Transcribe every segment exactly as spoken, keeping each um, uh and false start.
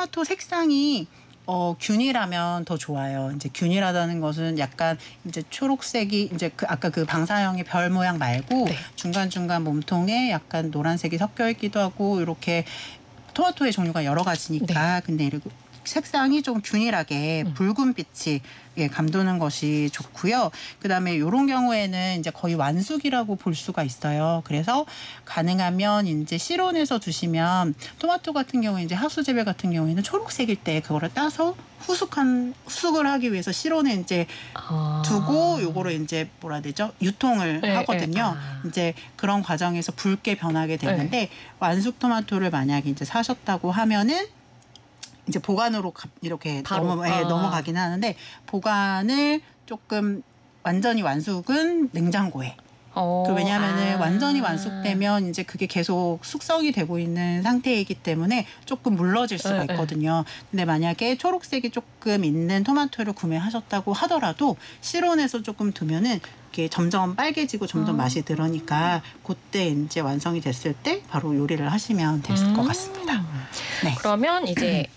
토마토 색상이 어, 균일하면 더 좋아요. 이제 균일하다는 것은 약간 이제 초록색이 이제 그 아까 그 방사형의 별 모양 말고 네. 중간중간 몸통에 약간 노란색이 섞여 있기도 하고 이렇게 토마토의 종류가 여러 가지니까 네. 근데 이렇게 색상이 좀 균일하게 음. 붉은 빛이 예, 감도는 것이 좋고요. 그다음에 이런 경우에는 이제 거의 완숙이라고 볼 수가 있어요. 그래서 가능하면 이제 실온에서 두시면 토마토 같은 경우에 이제 하수 재배 같은 경우에는 초록색일 때 그거를 따서 후숙한 후숙을 하기 위해서 실온에 이제 아. 두고 요거를 이제 뭐라 해야 되죠? 유통을 네, 하거든요. 네. 아. 이제 그런 과정에서 붉게 변하게 되는데 네. 완숙 토마토를 만약에 이제 사셨다고 하면은 이제 보관으로 이렇게 넘어, 아. 예, 넘어가긴 하는데 보관을 조금 완전히 완숙은 냉장고에. 그 왜냐하면은 아. 완전히 완숙되면 이제 그게 계속 숙성이 되고 있는 상태이기 때문에 조금 물러질 수가 있거든요. 근데 만약에 초록색이 조금 있는 토마토를 구매하셨다고 하더라도 실온에서 조금 두면은 이게 점점 빨개지고 점점 아. 맛이 들으니까 그때 이제 완성이 됐을 때 바로 요리를 하시면 됐을 음. 것 같습니다. 네. 그러면 이제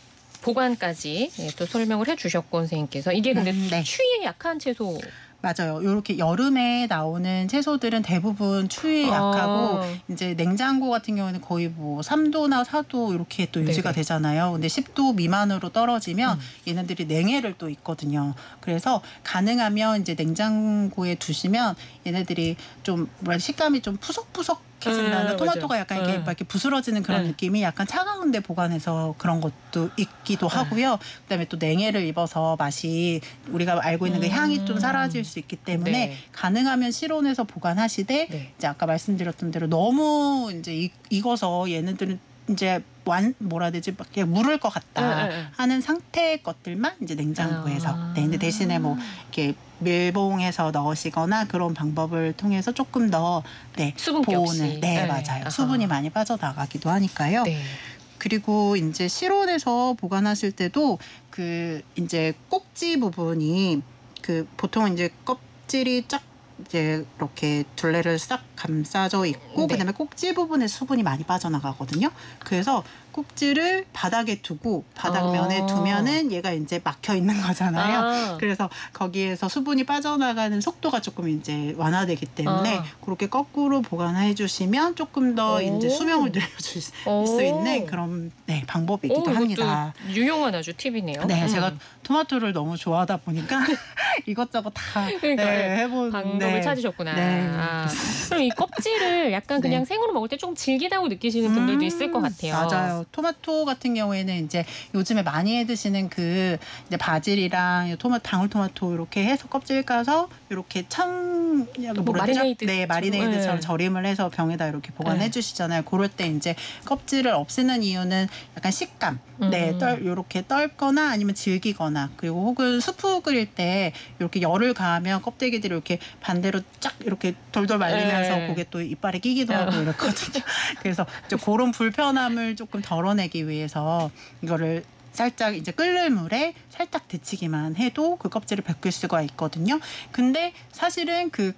보관까지 또 설명을 해주셨고 선생님께서 이게 근데 음, 네. 추위에 약한 채소. 맞아요. 이렇게 여름에 나오는 채소들은 대부분 추위에 약하고 아. 이제 냉장고 같은 경우는 거의 뭐 삼 도나 사 도 이렇게 또 유지가 네네. 되잖아요. 근데 십 도 미만으로 떨어지면 음. 얘네들이 냉해를 또 있거든요. 그래서 가능하면 이제 냉장고에 두시면 얘네들이 좀 뭐라 식감이 좀 푸석푸석 해진다는 네, 토마토가 맞아요. 약간 이렇게, 네. 이렇게 부스러지는 그런 네. 느낌이 약간 차가운 데 보관해서 그런 것도 있기도 네. 하고요. 그다음에 또 냉해를 입어서 맛이 우리가 알고 있는 그 향이 좀 사라질 수 있기 때문에 네. 가능하면 실온에서 보관하시되 네. 이제 아까 말씀드렸던 대로 너무 이제 익, 익어서 얘네들은 이제 완 뭐라 해야 되지 막 물을 것 같다 네, 네. 하는 상태의 것들만 이제 냉장고에서 아. 네, 근데 대신에 뭐 이렇게 밀봉해서 넣으시거나 그런 방법을 통해서 조금 더 네, 수분기 보온을 없이 네, 네. 맞아요. 아하. 수분이 많이 빠져나가기도 하니까요. 네. 그리고 이제 실온에서 보관하실 때도 그 이제 꼭지 부분이 그 보통은 이제 껍질이 쫙 이제 이렇게 둘레를 싹 감싸져 있고 네. 그다음에 꼭지 부분에 수분이 많이 빠져나가거든요. 그래서 꼭지를 바닥에 두고 바닥면에 아. 두면은 얘가 이제 막혀 있는 거잖아요. 아. 그래서 거기에서 수분이 빠져나가는 속도가 조금 이제 완화되기 때문에 아. 그렇게 거꾸로 보관해 주시면 조금 더 오. 이제 수명을 늘려줄 수 있는 그런 네, 방법이기도 오, 합니다. 유용한 아주 팁이네요. 네, 음. 제가 토마토를 너무 좋아하다 보니까 이것저것 다 그러니까 네, 해본 방법을 네. 찾으셨구나. 네. 아. 그럼 이 껍질을 약간 그냥 네. 생으로 먹을 때 조금 질기다고 느끼시는 분들도 음, 있을 것 같아요. 맞아요. 토마토 같은 경우에는 이제 요즘에 많이 해 드시는 그 이제 바질이랑 토마토, 방울토마토 이렇게 해서 껍질 까서 이렇게 청 뭐 마리네이드 네, 마리네이드처럼 네. 절임을 해서 병에다 이렇게 보관해 네. 주시잖아요. 그럴 때 이제 껍질을 없애는 이유는 약간 식감, 음. 네, 떨 이렇게 떨거나 아니면 질기거나 그리고 혹은 수프 끓일 때 이렇게 열을 가하면 껍데기들이 이렇게 반대로 쫙 이렇게 돌돌 말리면서 네. 그게 또 이빨에 끼기도 하고 이렇거든요. 그래서 이제 그런 불편함을 조금 덜어내기 위해서 이거를 살짝 이제 끓는 물에 살짝 데치기만 해도 그 껍질을 벗길 수가 있거든요. 근데 사실은 그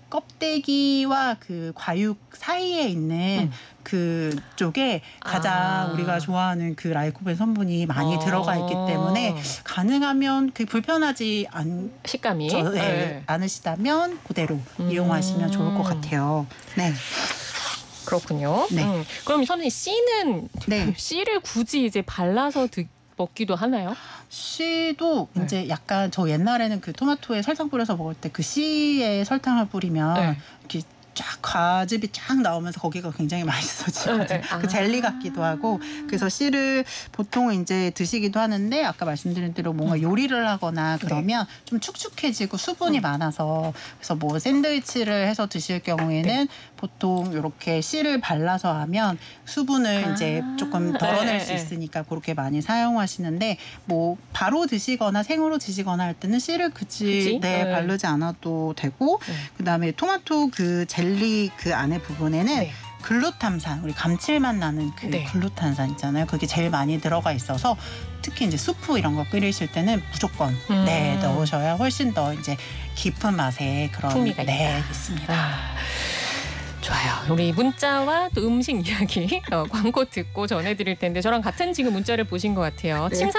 껍데기와 그 과육 사이에 있는 음. 그 쪽에 가장 아. 우리가 좋아하는 그 라이코펜 성분이 많이 아. 들어가 있기 때문에 가능하면 그 불편하지 않 식감이 저, 네, 네. 않으시다면 그대로 음. 이용하시면 좋을 것 같아요. 네. 그렇군요. 네. 음. 그럼 선생님 씨는 네. 씨를 굳이 이제 발라서 드, 먹기도 하나요? 씨도 네. 이제 약간 저 옛날에는 그 토마토에 설탕 뿌려서 먹을 때 그 씨에 설탕을 뿌리면 네. 이렇게 쫙 과즙이 쫙 나오면서 거기가 굉장히 맛있어지거든요. 네, 네. 그 젤리 같기도 하고 그래서 씨를 보통 이제 드시기도 하는데 아까 말씀드린 대로 뭔가 음. 요리를 하거나 그러면 네. 좀 축축해지고 수분이 음. 많아서 그래서 뭐 샌드위치를 해서 드실 경우에는 네. 보통 이렇게 씨를 발라서 하면 수분을 아. 이제 조금 덜어낼 네, 수 있으니까 네. 그렇게 많이 사용하시는데 뭐 바로 드시거나 생으로 드시거나 할 때는 씨를 굳이 네, 네. 바르지 않아도 되고 네. 그다음에 토마토 그 젤리 그 안에 부분에는 네. 글루탐산, 우리 감칠맛 나는 그 네. 글루탄산 있잖아요. 그게 제일 많이 들어가 있어서 특히 이제 수프 이런 거 끓이실 때는 무조건 음. 네, 넣으셔야 훨씬 더 이제 깊은 맛의 그런 풍미가 네, 있다. 있습니다. 아. 좋아요. 우리 문자와 또 음식 이야기 어, 광고 듣고 전해드릴 텐데 저랑 같은 지금 문자를 보신 것 같아요. 네.